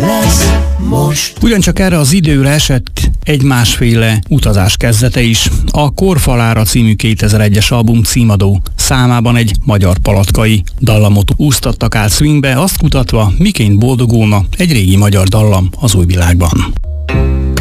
lesz most. Ugyancsak erre az időre esett egy másféle utazás kezdete is. A Korfalára című 2001-es album címadó számában egy magyar palatkai dallamot úsztattak át swingbe, azt kutatva, miként boldogulna egy régi magyar dallam az új világban.